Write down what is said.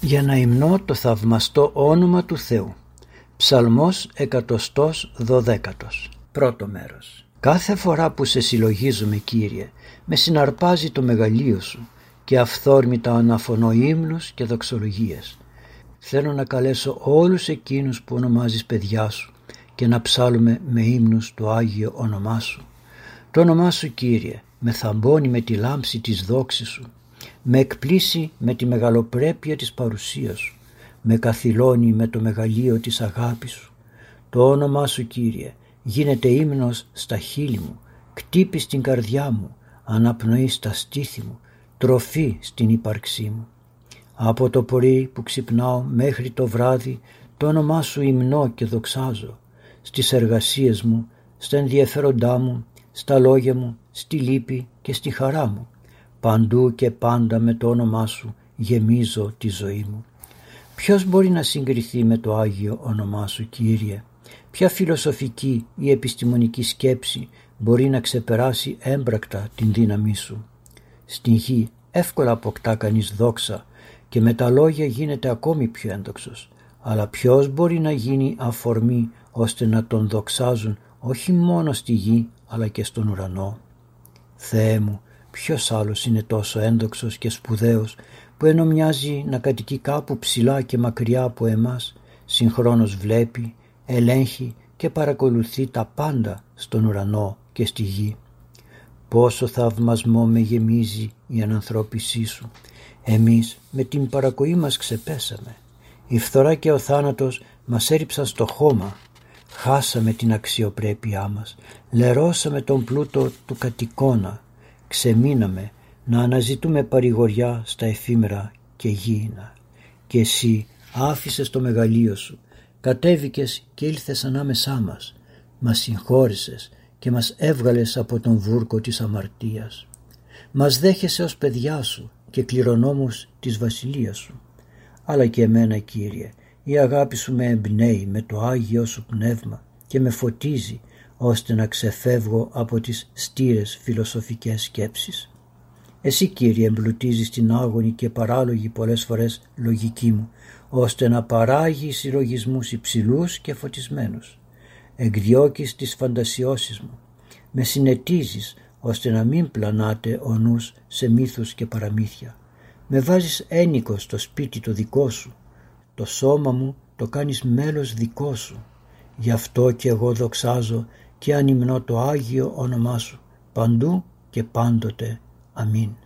Για να υμνώ το θαυμαστό όνομα του Θεού. Ψαλμός 112. Πρώτο μέρος. Κάθε φορά που σε συλλογίζομαι, Κύριε, με συναρπάζει το μεγαλείο σου και αυθόρμητα αναφωνώ ύμνους και δοξολογίες. Θέλω να καλέσω όλους εκείνους που ονομάζεις παιδιά σου και να ψάλουμε με ύμνους το Άγιο όνομά σου. Το όνομά σου, Κύριε, με θαμπώνει με τη λάμψη της δόξης σου, με εκπλήσει με τη μεγαλοπρέπεια της παρουσίας σου, με καθυλώνει με το μεγαλείο της αγάπης σου. Το όνομά σου, Κύριε, γίνεται ύμνος στα χείλη μου, κτύπη στην καρδιά μου, αναπνοή στα στήθη μου, τροφή στην ύπαρξή μου. Από το πρωί που ξυπνάω μέχρι το βράδυ, το όνομά σου υμνώ και δοξάζω. Στις εργασίες μου, στα ενδιαφέροντά μου, στα λόγια μου, στη λύπη και στη χαρά μου. Παντού και πάντα με το όνομά σου γεμίζω τη ζωή μου. Ποιος μπορεί να συγκριθεί με το Άγιο όνομά σου, Κύριε? Ποια φιλοσοφική ή επιστημονική σκέψη μπορεί να ξεπεράσει έμπρακτα την δύναμή σου? Στην γη εύκολα αποκτά κανείς δόξα και με τα λόγια γίνεται ακόμη πιο ένδοξος. Αλλά ποιος μπορεί να γίνει αφορμή ώστε να τον δοξάζουν όχι μόνο στη γη αλλά και στον ουρανό? Θεέ μου, ποιος άλλος είναι τόσο ένδοξος και σπουδαίος που ενώ μοιάζει να κατοικεί κάπου ψηλά και μακριά από εμάς, συγχρόνως βλέπει, ελέγχει και παρακολουθεί τα πάντα στον ουρανό και στη γη? Πόσο θαυμασμό με γεμίζει η ανανθρώπισή σου. Εμείς με την παρακοή μας ξεπέσαμε. Η φθορά και ο θάνατος μας έριψαν στο χώμα. Χάσαμε την αξιοπρέπειά μας. Λερώσαμε τον πλούτο του κατοικώνα. Ξεμείναμε να αναζητούμε παρηγοριά στα εφήμερα και γήινα. Και εσύ άφησες το μεγαλείο σου. Κατέβηκες και ήλθες ανάμεσά μας. Μας συγχώρησες και μας έβγαλες από τον βούρκο της αμαρτίας. Μας δέχεσαι ως παιδιά σου και κληρονόμους της βασιλείας σου. Αλλά και εμένα, Κύριε, η αγάπη σου με εμπνέει με το Άγιο σου πνεύμα και με φωτίζει ώστε να ξεφεύγω από τις στήρες φιλοσοφικές σκέψεις. Εσύ, Κύριε, εμπλουτίζεις την άγωνη και παράλογη πολλές φορές λογική μου, ώστε να παράγει συλλογισμούς υψηλούς και φωτισμένους. Εκδιώκεις τις φαντασιώσεις μου. Με συνετίζεις ώστε να μην πλανάται ο νους σε μύθους και παραμύθια. Με βάζεις ένικο στο σπίτι το δικό σου. Το σώμα μου το κάνεις μέλος δικό σου. Γι' αυτό και εγώ δοξάζω και ανυμνώ το Άγιο όνομά σου παντού και πάντοτε. Αμήν.